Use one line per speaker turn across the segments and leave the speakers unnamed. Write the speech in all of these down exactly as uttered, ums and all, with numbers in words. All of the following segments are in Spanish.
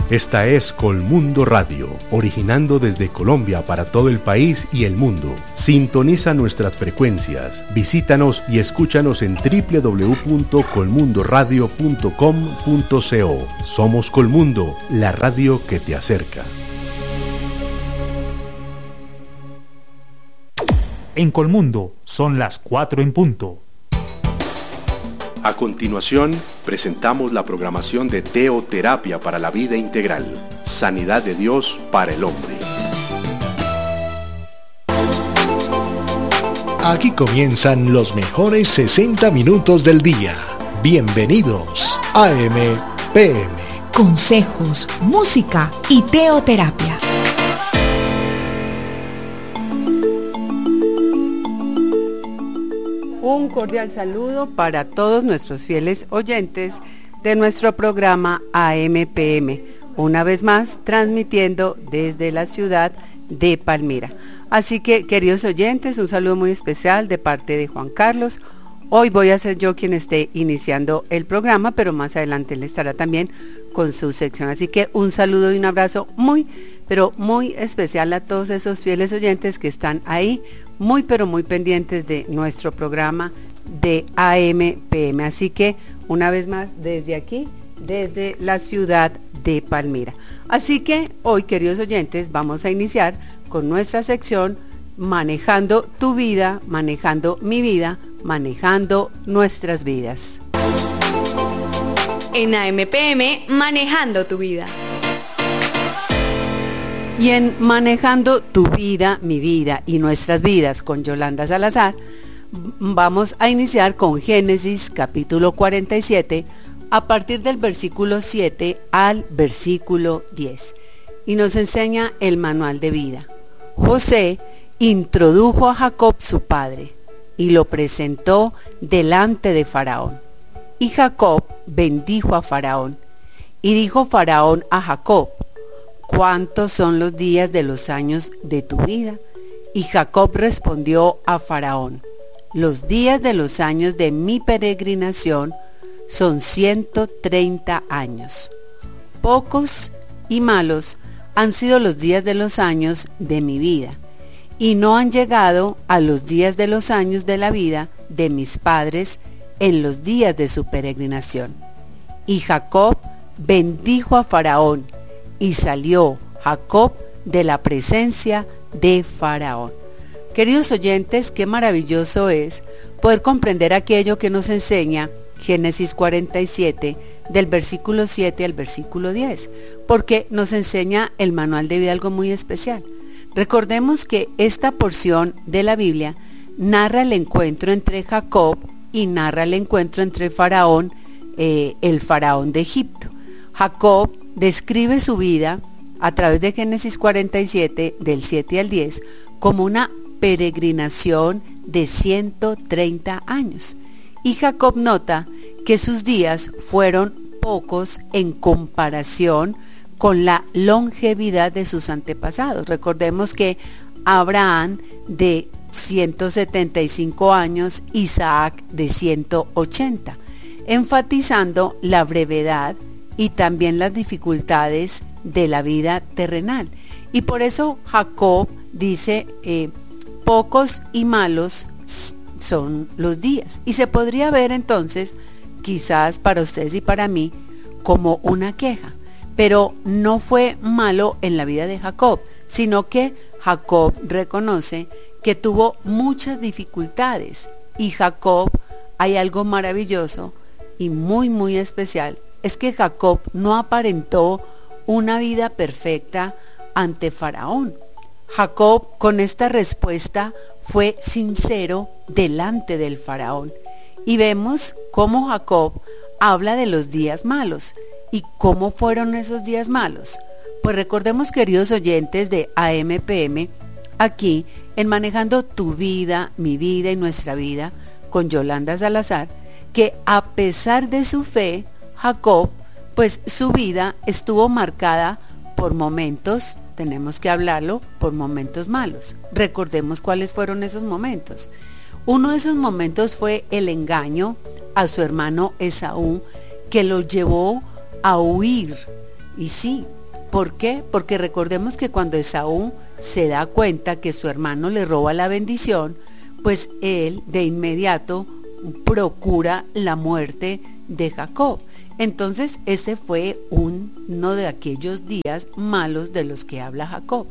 Esta es Colmundo Radio, originando desde Colombia para todo el país y el mundo. Sintoniza nuestras frecuencias, visítanos y escúchanos en doble u doble u doble u punto colmundo radio punto com punto co. Somos Colmundo, la radio que te acerca.
En Colmundo son las cuatro en punto.
A continuación, presentamos la programación de Teoterapia para la Vida Integral, Sanidad de Dios para el Hombre.
Aquí comienzan los mejores sesenta minutos del día. Bienvenidos a A M P M.
Consejos, música y teoterapia.
Un cordial saludo para todos nuestros fieles oyentes de nuestro programa A M P M, una vez más transmitiendo desde la ciudad de Palmira. Así que, queridos oyentes, un saludo muy especial de parte de Juan Carlos. Hoy voy a ser yo quien esté iniciando el programa, pero más adelante él estará también con su sección. Así que un saludo y un abrazo muy, pero muy especial a todos esos fieles oyentes que están ahí, muy, pero muy pendientes de nuestro programa de A M P M. Así que, una vez más, desde aquí, desde la ciudad de Palmira. Así que, hoy, queridos oyentes, vamos a iniciar con nuestra sección Manejando tu vida, manejando mi vida, manejando nuestras vidas.
En A M P M, Manejando tu vida.
Y en Manejando tu vida, mi vida y nuestras vidas con Yolanda Salazar, vamos a iniciar con Génesis capítulo cuarenta y siete, a partir del versículo siete al versículo diez. Y nos enseña el manual de vida. José introdujo a Jacob su padre y lo presentó delante de Faraón. Y Jacob bendijo a Faraón. Y dijo Faraón a Jacob: ¿cuántos son los días de los años de tu vida? Y Jacob respondió a Faraón: los días de los años de mi peregrinación son ciento treinta años. Pocos y malos han sido los días de los años de mi vida, y no han llegado a los días de los años de la vida de mis padres en los días de su peregrinación. Y Jacob bendijo a Faraón, y salió Jacob de la presencia de Faraón. Queridos oyentes, qué maravilloso es poder comprender aquello que nos enseña Génesis cuarenta y siete, del versículo siete al versículo diez, porque nos enseña el manual de vida algo muy especial. Recordemos que esta porción de la Biblia narra el encuentro entre Jacob y narra el encuentro entre Faraón, eh, el faraón de Egipto. Jacob describe su vida a través de Génesis cuarenta y siete, del siete al diez, como una peregrinación de ciento treinta años. Y Jacob nota que sus días fueron pocos en comparación con la longevidad de sus antepasados. Recordemos que Abraham de ciento setenta y cinco años, Isaac de ciento ochenta, enfatizando la brevedad y también las dificultades de la vida terrenal. Y por eso Jacob dice, eh, pocos y malos son los días. Y se podría ver entonces, quizás para ustedes y para mí, como una queja. Pero no fue malo en la vida de Jacob, sino que Jacob reconoce que tuvo muchas dificultades. Y Jacob, hay algo maravilloso y muy muy especial, es que Jacob no aparentó una vida perfecta ante Faraón. Jacob, con esta respuesta, fue sincero delante del Faraón. Y vemos cómo Jacob habla de los días malos. ¿Y cómo fueron esos días malos? Pues recordemos, queridos oyentes de A M P M, aquí en Manejando tu vida, mi vida y nuestra vida, con Yolanda Salazar, que a pesar de su fe, Jacob, pues su vida estuvo marcada por momentos, tenemos que hablarlo, por momentos malos. Recordemos cuáles fueron esos momentos. Uno de esos momentos fue el engaño a su hermano Esaú, que lo llevó a huir. Y sí, ¿Por qué? Porque recordemos que cuando Esaú se da cuenta que su hermano le roba la bendición, pues él de inmediato procura la muerte de Jacob. Entonces ese fue uno de aquellos días malos de los que habla Jacob.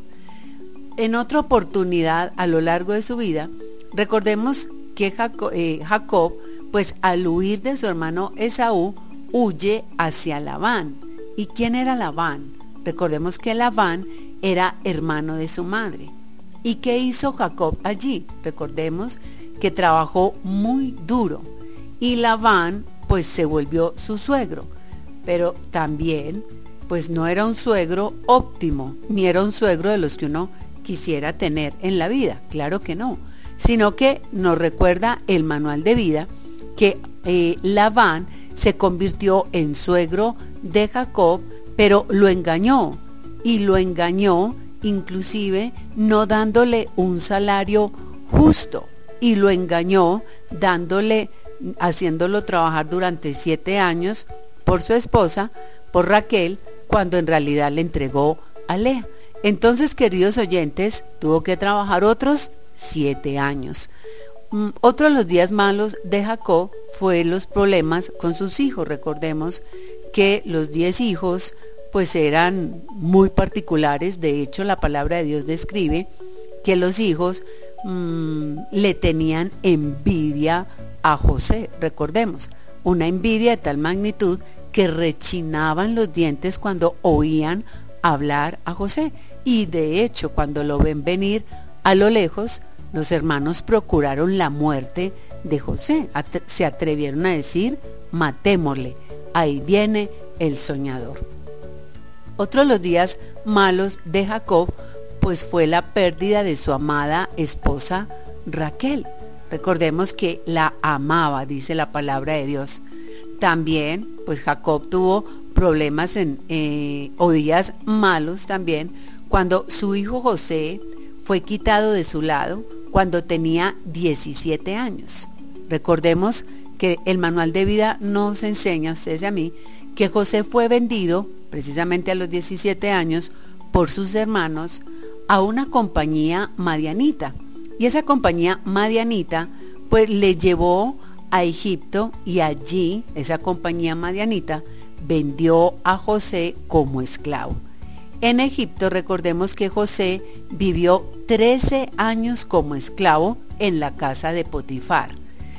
En otra oportunidad a lo largo de su vida, recordemos que Jacob, eh, Jacob pues al huir de su hermano Esaú, huye hacia Labán. ¿Y quién era Labán? Recordemos que Labán era hermano de su madre. ¿Y qué hizo Jacob allí? Recordemos que trabajó muy duro y Labán pues se volvió su suegro, pero también pues no era un suegro óptimo, ni era un suegro de los que uno quisiera tener en la vida, claro que no, sino que nos recuerda el manual de vida que eh, Labán se convirtió en suegro de Jacob, pero lo engañó, y lo engañó inclusive no dándole un salario justo, y lo engañó dándole, haciéndolo trabajar durante siete años por su esposa, por Raquel, cuando en realidad le entregó a Lea. Entonces, queridos oyentes, tuvo que trabajar otros siete años. Otro de los días malos de Jacob fue los problemas con sus hijos. Recordemos que los diez hijos pues eran muy particulares. De hecho, la palabra de Dios describe que los hijos mmm, le tenían envidia a José. Recordemos, una envidia de tal magnitud que rechinaban los dientes cuando oían hablar a José. Y de hecho, cuando lo ven venir a lo lejos, los hermanos procuraron la muerte de José. Atre- se atrevieron a decir, matémosle, ahí viene el soñador. Otro de los días malos de Jacob pues fue la pérdida de su amada esposa Raquel. Recordemos que la amaba, dice la palabra de Dios. También pues Jacob tuvo problemas en, eh, o días malos también cuando su hijo José fue quitado de su lado cuando tenía diecisiete años. Recordemos que el manual de vida nos enseña a ustedes y a mí que José fue vendido precisamente a los diecisiete años por sus hermanos a una compañía madianita, y esa compañía madianita pues le llevó a Egipto, y allí esa compañía madianita vendió a José como esclavo. En Egipto recordemos que José vivió trece años como esclavo en la casa de Potifar,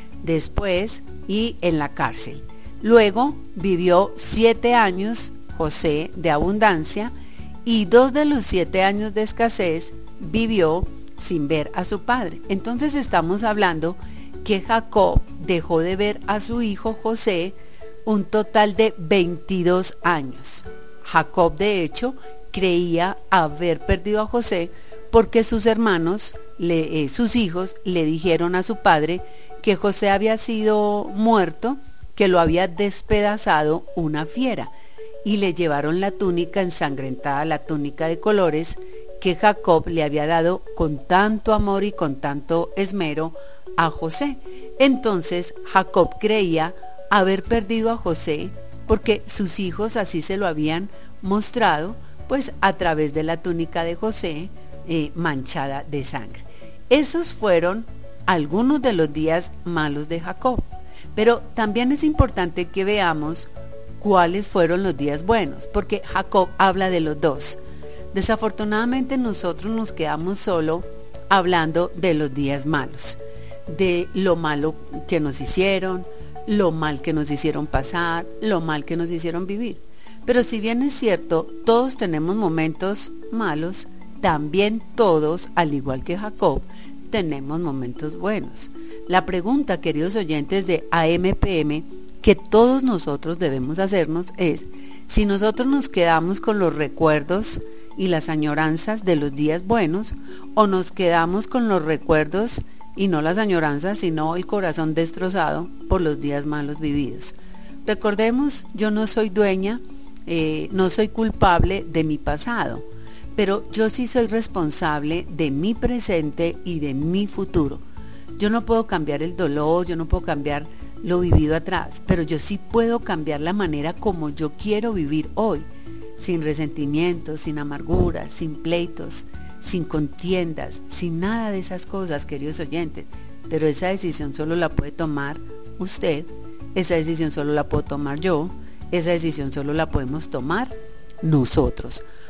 después y en la cárcel. Luego vivió siete años José de abundancia, y dos de los siete años de escasez vivió sin ver a su padre. Entonces estamos hablando que Jacob dejó de ver a su hijo José un total de veintidós años. Jacob de hecho creía haber perdido a José porque sus hermanos, le, eh, sus hijos, le dijeron a su padre que José había sido muerto, que lo había despedazado una fiera, y le llevaron la túnica ensangrentada, la túnica de colores que Jacob le había dado con tanto amor y con tanto esmero a José. Entonces Jacob creía haber perdido a José porque sus hijos así se lo habían mostrado, pues a través de la túnica de José eh, manchada de sangre. Esos fueron algunos de los días malos de Jacob, pero también es importante que veamos cuáles fueron los días buenos, porque Jacob habla de los dos. Desafortunadamente nosotros nos quedamos solo hablando de los días malos, de lo malo que nos hicieron, lo mal que nos hicieron pasar, lo mal que nos hicieron vivir. Pero si bien es cierto, todos tenemos momentos malos, también todos, al igual que Jacob, tenemos momentos buenos. La pregunta, queridos oyentes de A M P M, que todos nosotros debemos hacernos es si nosotros nos quedamos con los recuerdos y las añoranzas de los días buenos, o nos quedamos con los recuerdos y no las añoranzas, sino el corazón destrozado por los días malos vividos. Recordemos, yo no soy dueña, eh, no soy culpable de mi pasado, pero yo sí soy responsable de mi presente y de mi futuro. Yo no puedo cambiar el dolor, yo no puedo cambiar lo vivido atrás, pero yo sí puedo cambiar la manera como yo quiero vivir hoy. sin resentimientos, sin amarguras, sin pleitos, sin contiendas, sin nada de esas cosas, queridos oyentes. Pero esa decisión solo la puede tomar usted, esa decisión solo la puedo tomar yo, esa decisión solo la podemos tomar nosotros.